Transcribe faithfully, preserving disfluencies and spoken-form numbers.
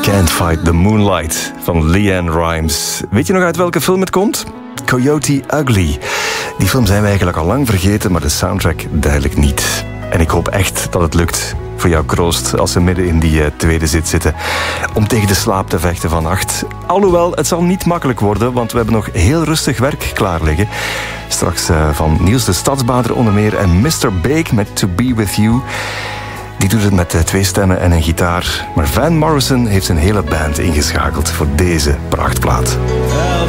Can't Fight the Moonlight van LeAnn Rimes. Weet je nog uit welke film het komt? Coyote Ugly. Die film zijn we eigenlijk al lang vergeten, maar de soundtrack duidelijk niet. En ik hoop echt dat het lukt voor jou, Kroost, als ze midden in die uh, tweede zit zitten, om tegen de slaap te vechten vannacht. Alhoewel, het zal niet makkelijk worden, want we hebben nog heel rustig werk klaar liggen. Straks uh, van Niels de Stadsbader onder meer en mister Bake met To Be With You. Die doet het met uh, twee stemmen en een gitaar. Maar Van Morrison heeft zijn hele band ingeschakeld voor deze prachtplaat.